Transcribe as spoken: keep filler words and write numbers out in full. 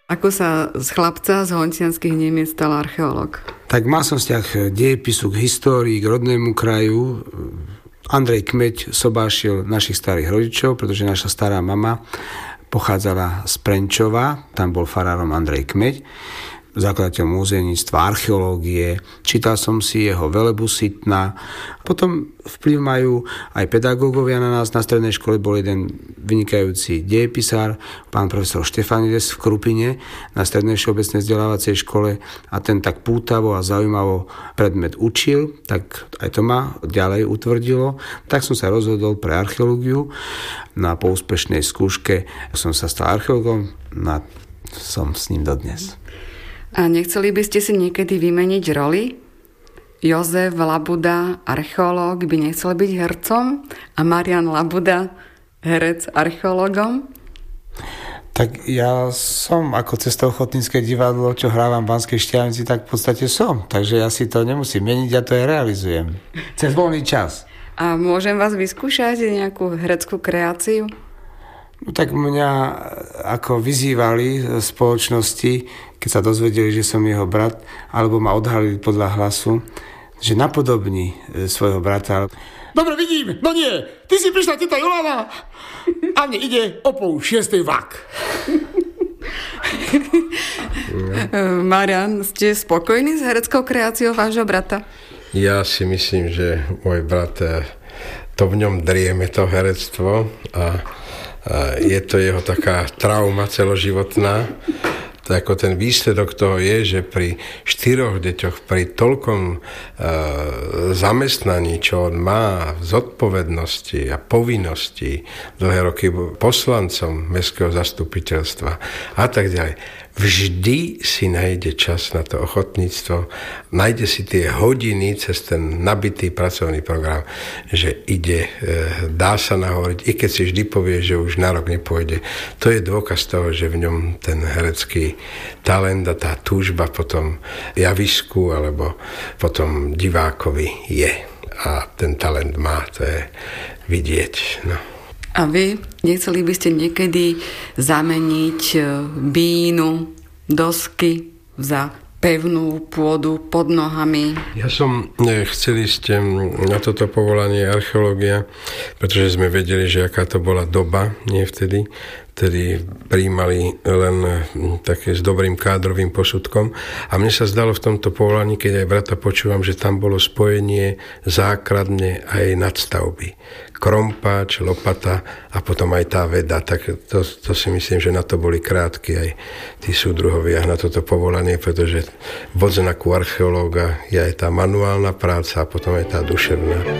Ako sa z chlapca z honcianskych Nemiec stal archeológ? Tak mal som vzťah dejepisu k histórii, k rodnému kraju. Andrej Kmeď sobášil našich starých rodičov, pretože naša stará mama pochádzala z Prenčova, tam bol farárom Andrej Kmeď, zakladateľ múzeumníctva, archeológie. Čítal som si jeho Velebu Sitna. Potom vplyv majú aj pedagógovia na nás. Na strednej škole bol jeden vynikajúci dejepisár, pán profesor Štefanides v Krupine, na strednej všeobecnej vzdelávacej škole, a ten tak pútavo a zaujímavo predmet učil, tak aj to ma ďalej utvrdilo. Tak som sa rozhodol pre archeológiu. Na po úspešnej skúške som sa stal archeológom a som s ním dodnes. A nechceli by ste si niekedy vymeniť roli? Jozef Labuda, archeológ, by nechcel byť hercom a Marian Labuda, herec, archeológom? Tak ja som ako cestochotnícke divadlo, čo hrávam v Banskej Štiavnici, tak v podstate som. Takže ja si to nemusím meniť, ja to aj realizujem. Cez voľný čas. A môžem vás vyskúšať nejakú hereckú kreáciu? No tak mňa ako vyzývali spoločnosti, keď sa dozvedeli, že som jeho brat, alebo ma odhalili podľa hlasu, že napodobní svojho brata. Dobre, vidím, no nie, ty si prišla teta Jolana a mne ide o pol šiestej vlak. Marian, ste spokojní s hereckou kreáciou vášho brata? Ja si myslím, že môj brat, to v ňom drieme, to herectvo, a je to jeho taká trauma celoživotná. Tak ako ten výsledok toho je, že pri štyroch deťoch, pri toľkom e, zamestnaní, čo on má, zodpovednosti a povinnosti, dlhé roky poslancom mestského zastupiteľstva a tak ďalej, vždy si nájde čas na to ochotníctvo, nájde si tie hodiny cez ten nabitý pracovný program, že ide, dá sa nahovoriť, i keď si vždy povie, že už na rok nepôjde. To je dôkaz toho, že v ňom ten herecký talent a tá túžba potom javisku alebo potom divákovi je. A ten talent má, to je vidieť, no. A vy nechceli by ste niekedy zameniť bínu, dosky za pevnú pôdu pod nohami? Ja som chcel ísť na toto povolanie archeológia, pretože sme vedeli, že aká to bola doba, nie vtedy, ktorí prijímali len také s dobrým kádrovým posudkom. A mne sa zdalo v tomto povolaní, keď aj brata počúvam, že tam bolo spojenie základne aj nadstavby. Krompáč, lopata a potom aj tá veda. Tak to, to si myslím, že na to boli krátky aj tí súdruhovia na toto povolanie, pretože v odznaku archeológa je aj tá manuálna práca a potom aj tá duševná.